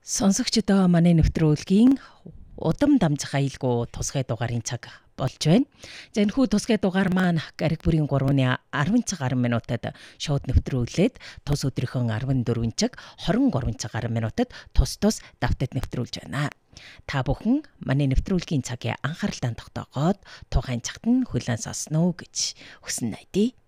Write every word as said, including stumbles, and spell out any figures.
Сонсогчдоо манай нэвтрүүлгийн удам дамжих аюулгүй тусгай дугаарын цаг болж байна. За энэхүү тусгай дугаар маань гариг бүрийн гурваны арван цаг гаруй минутад шууд нэвтрүүлээд тус өдрийнхөө арван дөрвөн цаг хорин гурван цаг гаруй минутад тус тус давтад нэвтрүүлж байна. Та бүхэн манай нэвтрүүлгийн цагийн анхааралтай тогтоогоод тухайн цагт нь хүлээн сонсноо гэж хүсэн найдаа.